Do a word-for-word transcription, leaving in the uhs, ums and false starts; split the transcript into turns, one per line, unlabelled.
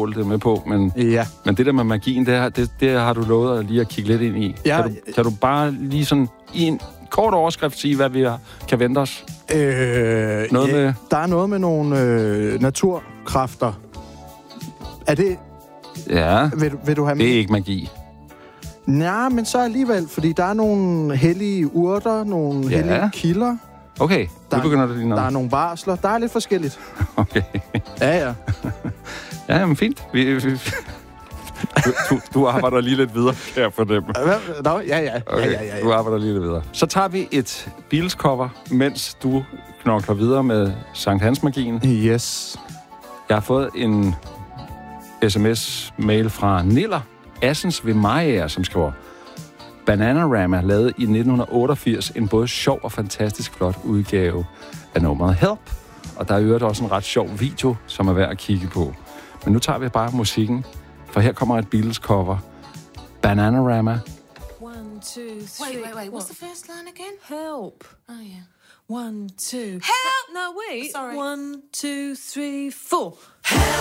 Stål, det er med på, men,
Ja.
men det der med magien, det, her, det, det har du lovet at lige at kigge lidt ind i.
Ja.
Kan, du, kan du bare lige sådan i en kort overskrift sige, hvad vi har, kan vente os?
Øh,
Noget
ja,
med-
Der er noget med nogle øh, naturkræfter. Er det...
Ja,
Vil, du- vil du have
det er ikke magi.
Nej, men så alligevel, fordi der er nogle hellige urter, nogle
Ja.
hellige kilder,
Okay,
Der
nu
er-
begynder det lige
der er
noget.
nogle varsler. Der er lidt forskelligt.
Okay.
Ja, ja.
Ja, men fint. Vi, vi, du, du, du arbejder lige lidt videre, kan jeg fornemme.
Hvad? Nå, ja, ja.
Okay,
ja, ja, ja,
du
ja.
arbejder lige lidt videre. Så tager vi et Beatles-cover, mens du knokler videre med Sankt Hans-magien.
Yes.
Jeg har fået en sms-mail fra Niller Assens ved Mariager, som skriver: Bananarama lavede i nitten otteogfirs en både sjov og fantastisk flot udgave af nummeret Help. Og der er i øvrigt også en ret sjov video, som er værd at kigge på. Men nu tager vi bare musikken, for her kommer et Beatles-cover. Bananarama.
One, two, three.
Wait, wait, wait. What's the first line again?
Help.
Oh, yeah.
One, two.
Help!
No, wait.
Sorry.
One, two, three, four.
Help!